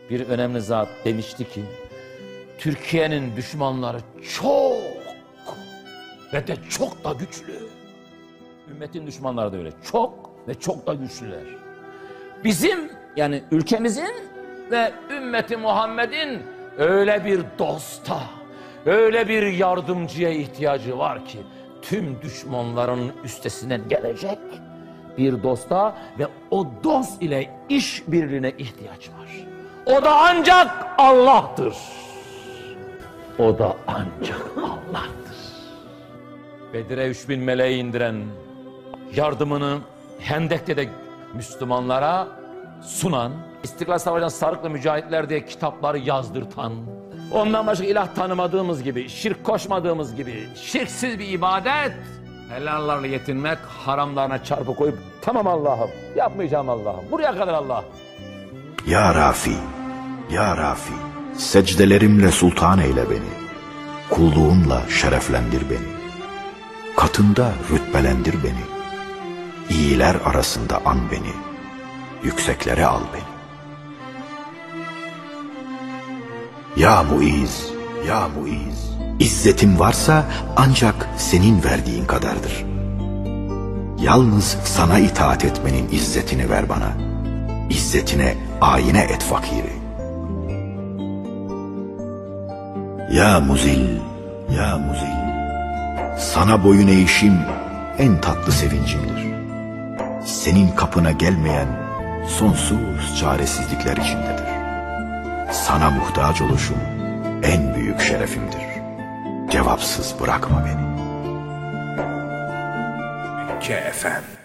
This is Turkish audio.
bir önemli zat demişti ki, Türkiye'nin düşmanları çok ve de çok da güçlü. Ümmetin düşmanları da öyle. Çok ve çok da güçlüler. Bizim, yani ülkemizin ve ümmeti Muhammed'in öyle bir dosta, öyle bir yardımcıya ihtiyacı var ki tüm düşmanların üstesinden gelecek bir dosta ve o dost ile işbirliğine ihtiyaç var. O da ancak Allah'tır. O da ancak Allah'tır. Bedir'e 3000 meleği indiren, yardımını Hendek'te de Müslümanlara sunan, İstiklal Savaşı'ndan Sarıklı Mücahitler diye kitapları yazdırtan, ondan başka ilah tanımadığımız gibi, şirk koşmadığımız gibi, şirksiz bir ibadet, helallarla yetinmek, haramlarına çarpı koyup, tamam Allah'ım, yapmayacağım Allah'ım, buraya kadar Allah'ım. Ya Rafi, Ya Rafi, secdelerimle sultan eyle beni, kulluğunla şereflendir beni, katında rütbelendir beni, İyiler arasında an beni, yükseklere al beni. Ya Muiz, Ya Muiz, İzzetim varsa ancak senin verdiğin kadardır. Yalnız sana itaat etmenin izzetini ver bana, İzzetine ayine et fakiri. Ya Muzil, Ya Muzil, sana boyun eğişim en tatlı sevincimdir. Senin kapına gelmeyen sonsuz çaresizlikler içindedir. Sana muhtaç oluşum en büyük şerefimdir. Cevapsız bırakma beni. Mekke FM